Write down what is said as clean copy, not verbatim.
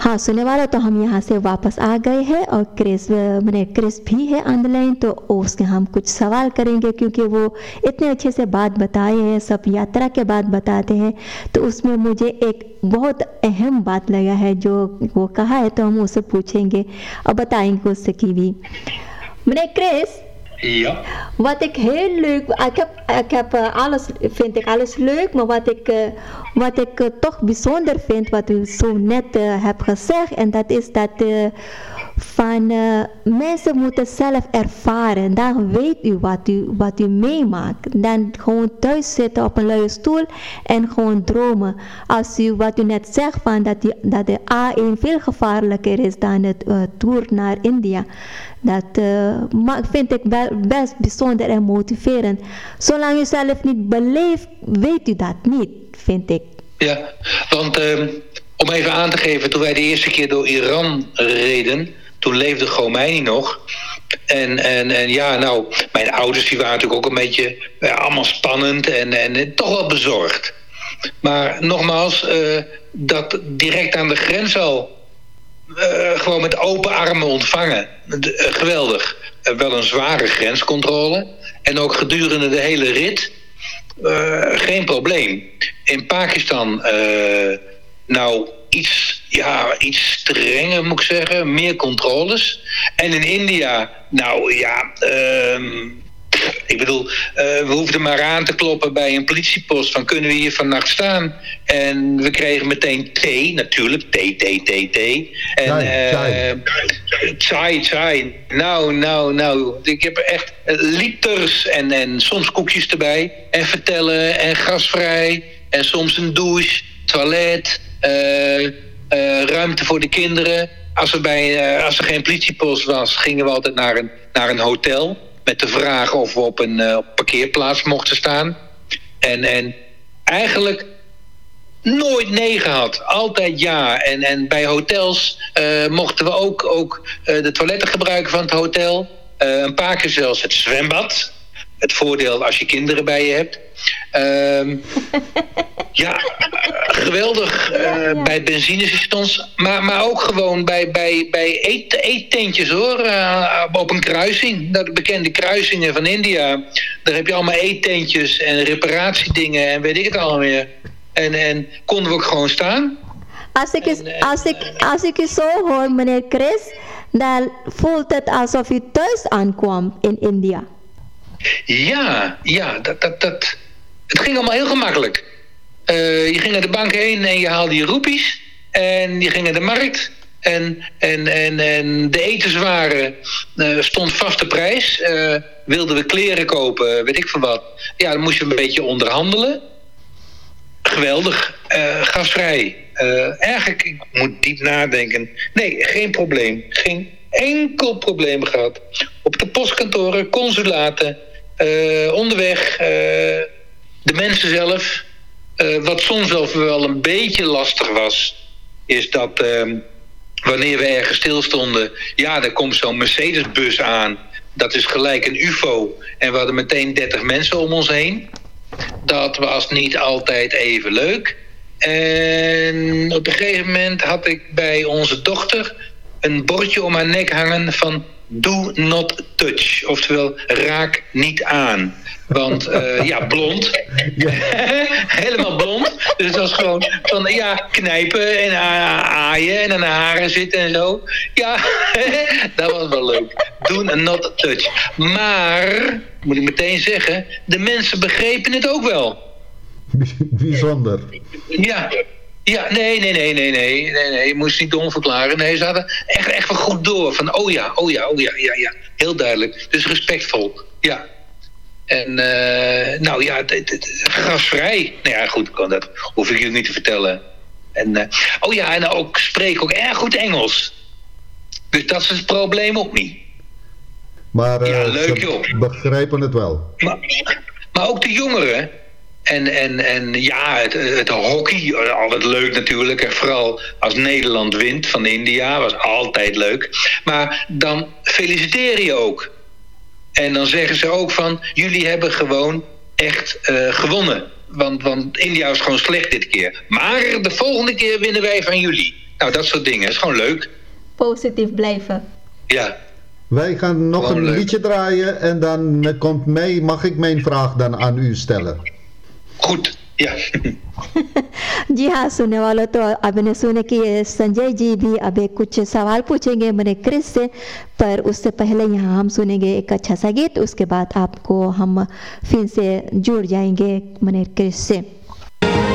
हाँ, सुनने वालों, तो हम यहाँ से वापस आ गए हैं और क्रिस भी है ऑन द लाइन, तो उसके हम कुछ सवाल करेंगे क्योंकि वो इतने अच्छे से बात बताए हैं, सब यात्रा के बाद बताते हैं। तो उसमें मुझे एक बहुत अहम बात लगा है जो वो कहा है, तो हम उससे पूछेंगे और बताएंगे उससे की भी। Meneer Chris, Ja. wat ik heel leuk, ik heb alles, vind ik alles leuk, maar wat ik toch bijzonder vind, wat u zo net hebt gezegd, en dat is dat mensen moeten zelf ervaren. Dan weet u wat u meemaakt. Dan gewoon thuis zitten op een luie stoel en gewoon dromen. Als u wat u net zegt van dat de A1 veel gevaarlijker is dan het tour naar India. Dat vind ik best bijzonder en motiverend. Zolang u zelf niet beleeft, weet u dat niet, vind ik. Ja, want om even aan te geven, toen wij de eerste keer door Iran reden, toen leefde Khomeini nog. En ja, nou, mijn ouders die waren natuurlijk ook een beetje allemaal spannend en toch wel bezorgd. Maar nogmaals, dat direct aan de grens al gewoon met open armen ontvangen. Geweldig. Wel een zware grenscontrole. En ook gedurende de hele rit geen probleem. In Pakistan nou iets strenger moet ik zeggen. Meer controles. En in India, nou ja, ik bedoel, we hoefden maar aan te kloppen bij een politiepost van kunnen we hier vannacht staan? En we kregen meteen thee, natuurlijk. Thee. En chai. Nou. Ik heb echt liters en soms koekjes erbij. En vertellen en gasvrij. En soms een douche, toilet, ruimte voor de kinderen. Als er geen politiepost was, gingen we altijd naar een hotel. Met de vraag of we op een parkeerplaats mochten staan. En eigenlijk nooit nee gehad. Altijd ja. En bij hotels mochten we ook de toiletten gebruiken van het hotel. Een paar keer zelfs het zwembad. Het voordeel als je kinderen bij je hebt. Ja, geweldig. Bij benzinestations. Maar ook gewoon bij eettentjes hoor. Op een kruising. De bekende kruisingen van India. Daar heb je allemaal eettentjes en reparatiedingen en weet ik het allemaal meer. En konden we ook gewoon staan. Als ik u zo hoor, meneer Chris, dan voelt het alsof u thuis aankwam in India. Ja, het ging allemaal heel gemakkelijk. Je ging naar de bank heen en je haalde je roepies. En je ging naar de markt. En de etenswaren stond vaste prijs. Wilden we kleren kopen, weet ik veel wat. Ja, dan moest je een beetje onderhandelen. Geweldig. Gasvrij. Eigenlijk, ik moet diep nadenken. Nee, geen probleem. Geen enkel probleem gehad. Op de postkantoren, consulaten, onderweg, de mensen zelf. Wat soms wel een beetje lastig was, is dat wanneer we ergens stilstonden, ja, er komt zo'n Mercedesbus aan. Dat is gelijk een UFO. En we hadden meteen 30 mensen om ons heen. Dat was niet altijd even leuk. En op een gegeven moment had ik bij onze dochter een bordje om haar nek hangen van do not touch. Oftewel, raak niet aan. Want ja, blond. Helemaal blond. Dus het was gewoon van ja, knijpen en aaien en aan de haren zitten en zo. Ja, dat was wel leuk. Do not touch. Maar, moet ik meteen zeggen, de mensen begrepen het ook wel. Bijzonder. Ja, nee. Je moest niet dom verklaren. Nee, ze hadden echt wel goed door. Van oh ja. Heel duidelijk. Dus respectvol. Ja. En nou ja, gasvrij. Nou ja, goed, dat hoef ik jullie niet te vertellen. En en ook spreek ook erg goed Engels. Dus dat is het probleem ook niet. Maar ja, leuk, ze joh. begrijpen het wel. Maar ook de jongeren. En ja, het hockey, altijd leuk natuurlijk. En vooral als Nederland wint van India, was altijd leuk. Maar dan feliciteer je ook. En dan zeggen ze ook van, jullie hebben gewoon echt gewonnen. Want India was gewoon slecht dit keer. Maar de volgende keer winnen wij van jullie. Nou, dat soort dingen. Het is gewoon leuk. Positief blijven. Ja. Wij gaan nog Gewoon een leuk. liedje draaien en dan mag ik mijn vraag dan aan u stellen. Goed. Ja. जी हाँ, सुनने वालों, तो आपने सुने कि संजय जी भी अभी कुछ सवाल पूछेंगे मने क्रिस से, पर उससे पहले यहाँ हम सुनेंगे एक अच्छा सा गीत, उसके बाद आपको हम फिर से जुड़ जाएंगे मने क्रिस से।